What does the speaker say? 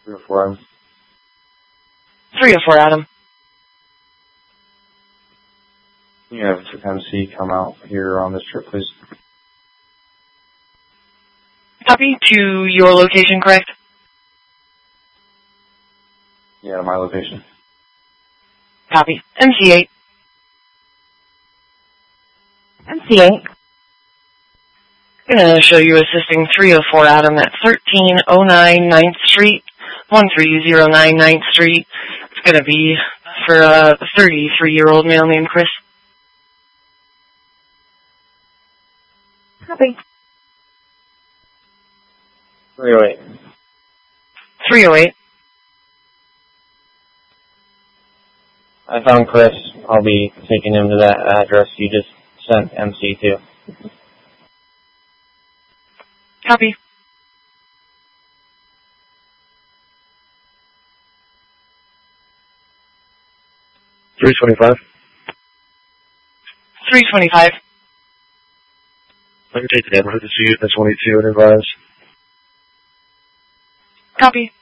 304 Adam. 304 Adam. Can you have MC come out here on this trip, please? Copy. To your location, correct? Yeah, my location. Copy. MC8. MC8. I'm going to show you assisting 304 Adam at 1309 9th Street, 1309 9th Street. It's going to be for a 33-year-old male named Chris. Copy. 308. 308. I found Chris. I'll be taking him to that address you just sent MC to. Copy. $325. 325. I can take the neighborhood to see you. That's 22 and advise. Copy.